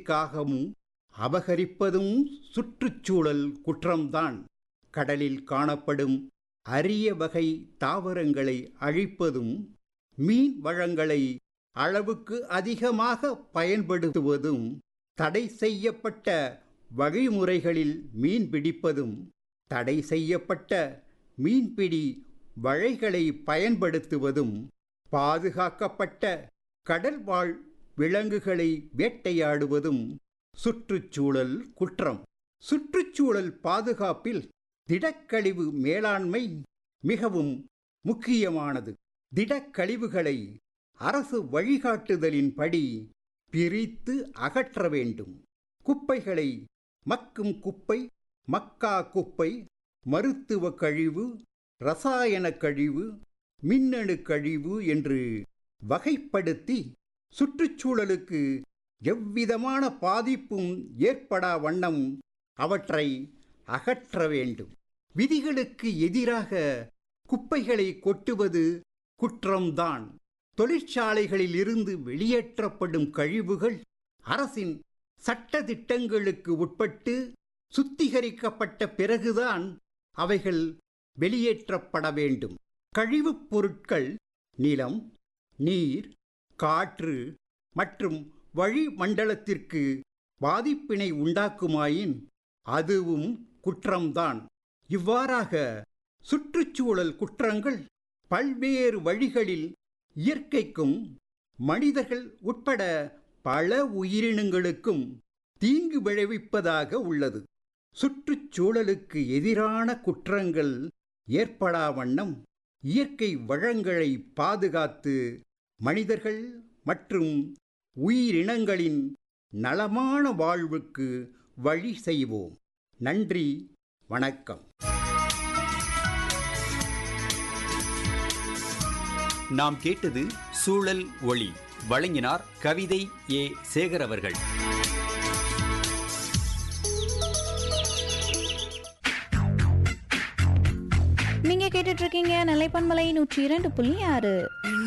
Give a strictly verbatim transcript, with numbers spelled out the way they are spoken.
தேவைக்காகவும் அபகரிப்பதும் சுற்றுச்சூழல் குற்றம்தான். கடலில் காணப்படும் அரிய வகை தாவரங்களை அழிப்பதும் மீன் வளங்களை அளவுக்கு அதிகமாக பயன்படுத்துவதும் தடை செய்யப்பட்ட வழிமுறைகளில் மீன் பிடிப்பதும் தடை செய்யப்பட்ட மீன்பிடி வலைகளை பயன்படுத்துவதும் பாதுகாக்கப்பட்ட கடல்வாழ் விலங்குகளை வேட்டையாடுவதும் சுற்றுச்சூழல் குற்றம். சுற்றுச்சூழல் பாதுகாப்பில் திடக்கழிவு மேலாண்மை மிகவும் முக்கியமானது. திடக்கழிவுகளை அரசு வழிகாட்டுதலின்படி பிரித்து அகற்ற வேண்டும். குப்பைகளை மக்கும் குப்பை, மக்கா குப்பை, மருத்துவ கழிவு, இரசாயன கழிவு, மின்னணு கழிவு என்று வகைப்படுத்தி சுற்றுச்சூழலுக்கு எவ்விதமான பாதிப்பும் ஏற்படா வண்ணம் அவற்றை அகற்ற வேண்டும். விதிகளுக்கு எதிராக குப்பைகளை கொட்டுவது குற்றம்தான். தொழிற்சாலைகளில் இருந்து வெளியேற்றப்படும் கழிவுகள் அரசின் சட்ட திட்டங்களுக்கு உட்பட்டு சுத்திகரிக்கப்பட்ட பிறகுதான் அவைகள் வெளியேற்றப்பட வேண்டும். கழிவுப் பொருட்கள் நிலம், நீர், காற்று மற்றும் வளிமண்டலத்திற்கு பாதிப்பினை உண்டாக்குமாயின் அதுவும் குற்றம்தான். இவ்வாறாக சுற்றுச்சூழல் குற்றங்கள் பல்வேறு வழிகளில் இயற்கைக்கும் மனிதர்கள் உட்பட பல உயிரினங்களுக்கும் தீங்கு விளைவிப்பதாக உள்ளது. சுற்றுச்சூழலுக்கு எதிரான குற்றங்கள் ஏற்படா வண்ணம் இயற்கை வளங்களை பாதுகாத்து மனிதர்கள் மற்றும் உயிரினங்களின் நலமான வாழ்வுக்கு வழி செய்வோம். நன்றி, வணக்கம். நாம் கேட்டது சூழல் ஒளி. வழங்கினார் கவிதை ஏ சேகர் அவர்கள். நீங்க கேட்டுட்டு இருக்கீங்க நிலைப்பன்மலை நூற்றி இரண்டு புள்ளி ஆறு.